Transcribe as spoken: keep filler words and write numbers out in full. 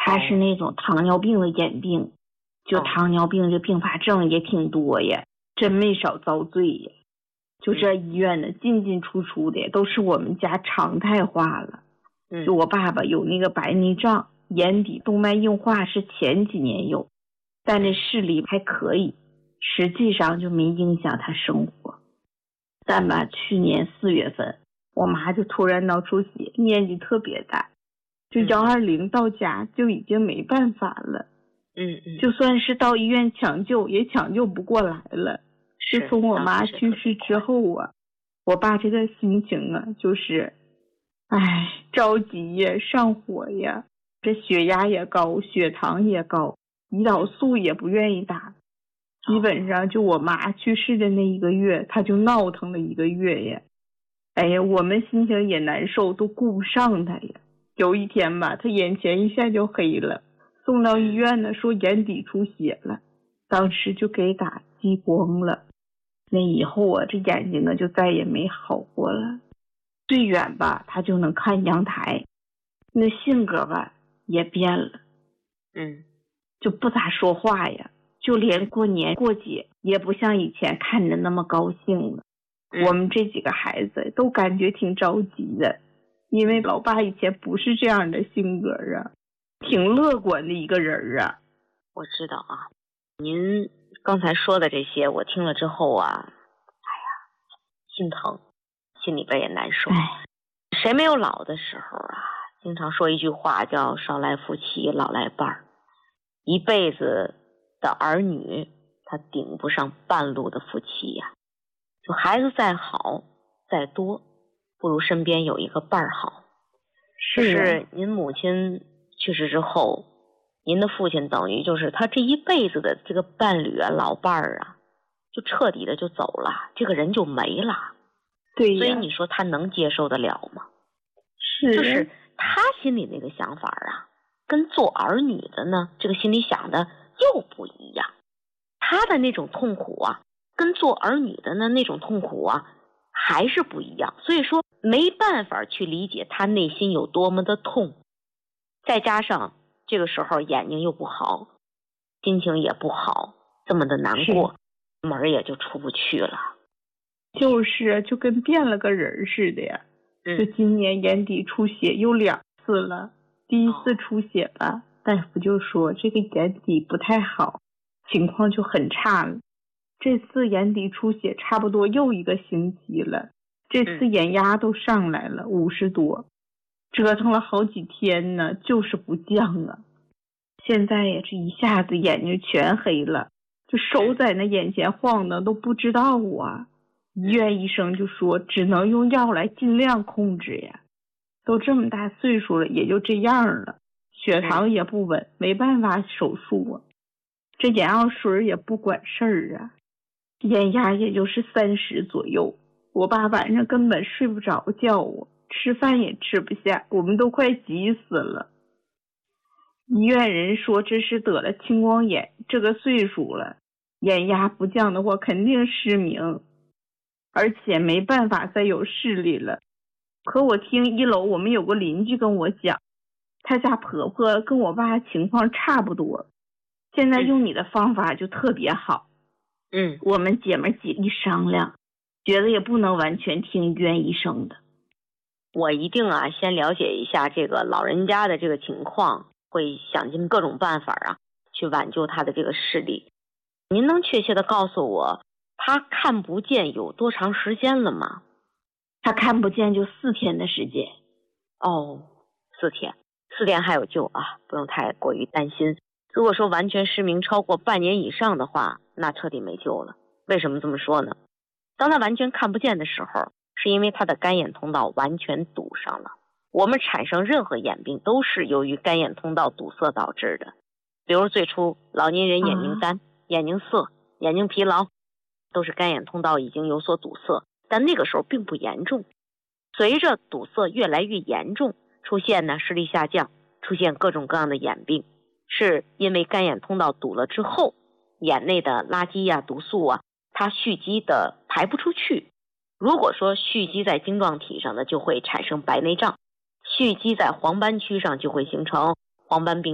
他是那种糖尿病的眼病，就糖尿病这并发症也挺多呀，真没少遭罪呀。就这医院呢，进进出出的都是我们家常态化了。就我爸爸有那个白内障，眼底动脉硬化是前几年有，但这视力还可以，实际上就没影响他生活。但吧，去年四月份，我妈就突然脑出血，年纪特别大，就幺二零到家就已经没办法了。 嗯嗯， 就算是到医院抢救，也抢救不过来了。就从我妈去世之后啊，我爸这个心情啊，就是，唉，着急呀，上火呀，这血压也高，血糖也高，胰岛素也不愿意打。基本上就我妈去世的那一个月，他就闹腾了一个月呀。哎呀，我们心情也难受，都顾不上他呀。有一天吧，他眼前一下就黑了，送到医院呢，说眼底出血了，当时就给打激光了。那以后啊，这眼睛呢就再也没好过了。最远吧，他就能看阳台。那性格吧也变了， 嗯， 就不咋说话呀，就连过年过节也不像以前看着那么高兴了。我们这几个孩子都感觉挺着急的，因为老爸以前不是这样的性格啊，挺乐观的一个人啊。 我知道啊，您刚才说的这些我听了之后啊，哎呀，心疼，心里边也难受。谁没有老的时候啊？经常说一句话叫少来夫妻老来伴儿，一辈子的儿女他顶不上半路的夫妻呀。就孩子再好再多，不如身边有一个伴儿好。 是是您母亲去世之后，您的父亲等于就是他这一辈子的这个伴侣啊，老伴儿啊，就彻底的就走了，这个人就没了。 对呀， 所以你说他能接受得了吗？ 是， 就是他心里那个想法啊，跟做儿女的呢，这个心里想的又不一样。他的那种痛苦啊，跟做儿女的呢那种痛苦啊，还是不一样。所以说没办法去理解他内心有多么的痛。再加上这个时候眼睛又不好，心情也不好，这么的难过，门也就出不去了。 就是就跟变了个人似的呀。 嗯， 就今年眼底出血有两次了。第一次出血吧，哦、大夫就说这个眼底不太好，情况就很差了。这次眼底出血差不多又一个星期了，这次眼压都上来了五十多，折腾了好几天呢，就是不降啊。现在呀，这一下子眼睛全黑了，就手在那眼前晃的都不知道啊。医院医生就说只能用药来尽量控制呀，都这么大岁数了也就这样了，血糖也不稳，没办法手术啊。这眼药水也不管事儿啊，眼压也就是三十左右。我爸晚上根本睡不着觉啊，吃饭也吃不下，我们都快急死了。医院人说这是得了青光眼，这个岁数了，眼压不降的话肯定失明，而且没办法再有视力了。可我听一楼我们有个邻居跟我讲，她家婆婆跟我爸情况差不多，现在用你的方法就特别好。 嗯， 我们姐妹几一商量，觉得也不能完全听医院医生的。 我一定啊先了解一下这个老人家的这个情况，会想尽各种办法啊去挽救他的这个视力。您能确切的告诉我他看不见有多长时间了吗？ 他看不见就四天的时间。 哦，四天，四天还有救啊，不用太过于担心。如果说完全失明超过半年以上的话，那彻底没救了。为什么这么说呢？当他完全看不见的时候，是因为他的干眼通道完全堵上了。我们产生任何眼病都是由于干眼通道堵塞导致的。比如最初老年人眼睛干、啊、眼睛涩、眼睛疲劳，都是干眼通道已经有所堵塞，但那个时候并不严重。随着堵塞越来越严重，出现呢视力下降，出现各种各样的眼病，是因为干眼通道堵了之后，眼内的垃圾啊、毒素啊，它蓄积的排不出去。如果说蓄积在晶状体上呢，就会产生白内障；蓄积在黄斑区上就会形成黄斑病。